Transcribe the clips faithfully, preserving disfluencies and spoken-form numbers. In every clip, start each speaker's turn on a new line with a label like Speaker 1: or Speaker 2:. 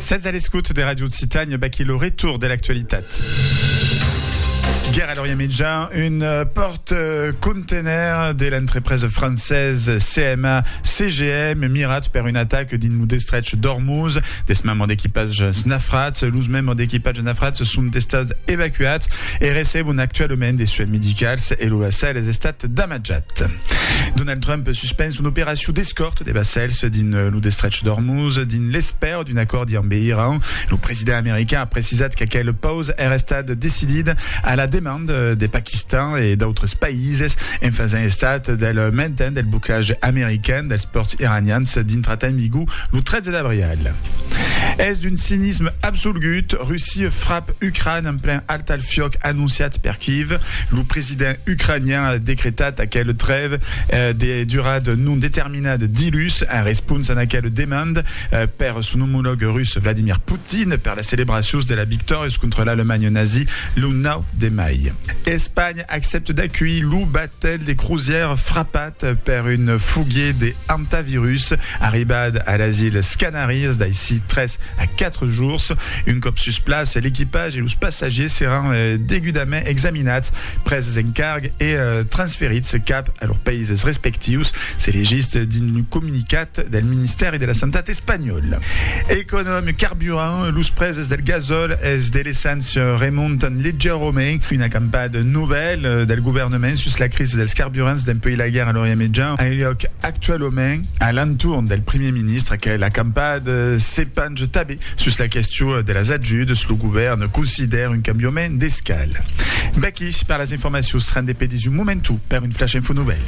Speaker 1: Sets à l'escoute des radios de Citagne, Baki le retour de l'actualité. Guerre à l'Orient Méditerranéen, une porte-container de l'entreprise française C M A C G M Mirat per une attaque d'une stretch d'Ormuz. Des membres d'équipage Snafrat, l'ous membres d'équipage Snafrat sont testés évacués et reçoivent actuellement des soins médicaux et l'O S L les estats d'Amajat. Donald Trump suspend une opération d'escorte des vassals d'une l'ou stretch d'Ormuz, d'une l'espère d'un accord d'Iran. Le président américain a précisé qu'elle pause est restée décidée à la demande des Pakistan et d'autres pays en faisant état del maintien del blocage américain des sports iraniens d'intratemigou le treize d'avril. Est d'un cynisme absolu, Russie frappe Ukraine en plein Altalfiok annoncé per Kiev. Le président ukrainien a décrété à quelle trêve euh, des durades non déterminées d'ilus en réponse à quelle demande euh, per son homologue russe Vladimir Poutine per la célébration de la victoire contre l'Allemagne nazie le neuf de mai. Espagne accepte d'accueillir le battle des croisières frappates per une fougue des antivirus arribade à l'asile Canaries d'ici treize à quatre jours. Une cop sur place, l'équipage et les passagers seront euh, dégudament examinés, prises en cargue et euh, transférés cap à leurs pays respectifs. C'est légiste d'un communicat du ministère et de la Santé espagnole. Économe carburant, les prises del gazole et de l'essence remontent légèrement. Une campagne nouvelle du gouvernement sur la crise des carburants d'un pays la guerre à l'Orient Méditerranéen a lieu actuellement à l'entour du Premier ministre que la campagne s'épanche tabé sur la question de la adjude. Le gouvernement considère un camion d'escale. Baki par les informations sera indépendant du momentum par une flash info nouvelle.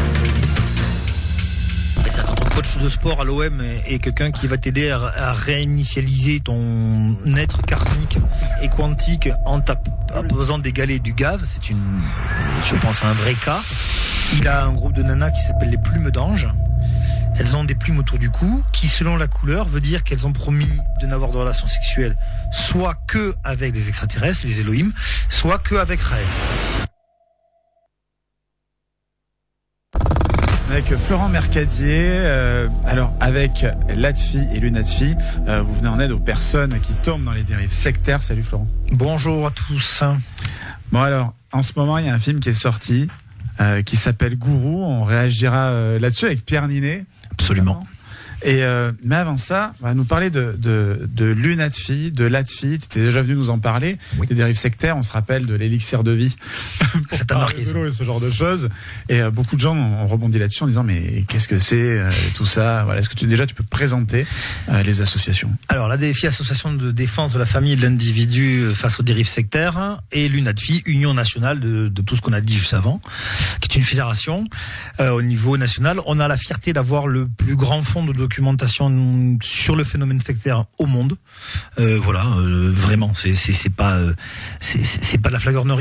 Speaker 2: Quand ton coach de sport à l'O M est quelqu'un qui va t'aider à, à réinitialiser ton être karmique et quantique en posant des galets du Gave, c'est une, je pense, un vrai cas. Il a un groupe de nanas qui s'appelle les plumes d'ange. Elles ont des plumes autour du cou, qui selon la couleur veut dire qu'elles ont promis de n'avoir de relations sexuelles soit que avec les extraterrestres, les Elohim, soit que avec Raël.
Speaker 1: Avec Florent Mercadier, euh, alors avec Latfi et Lunatfi, euh, vous venez en aide aux personnes qui tombent dans les dérives sectaires. Salut Florent.
Speaker 2: Bonjour à tous.
Speaker 1: Bon alors, en ce moment il y a un film qui est sorti euh, qui s'appelle Gourou. On réagira euh, là-dessus avec Pierre Ninet.
Speaker 2: Absolument.
Speaker 1: Et euh, mais avant ça, on va nous parler de de de Lunatfi, de Latfi. Tu étais déjà venu nous en parler. Oui. Des dérives sectaires, on se rappelle de l'élixir de vie.
Speaker 2: Ça t'a marqué ça.
Speaker 1: Et ce genre de choses. Et euh, beaucoup de gens ont rebondi là-dessus en disant mais qu'est-ce que c'est euh, tout ça. Voilà. Est-ce que tu déjà tu peux présenter euh, les associations?
Speaker 2: Alors la D F I, Association de défense de la famille et de l'individu face aux dérives sectaires, et Lunatfi, Union nationale de, de tout ce qu'on a dit juste avant, qui est une fédération euh, au niveau national. On a la fierté d'avoir le plus grand fonds de documentation sur le phénomène sectaire au monde. Euh, voilà, euh, vraiment, c'est c'est c'est pas euh, c'est c'est pas de la flagornerie.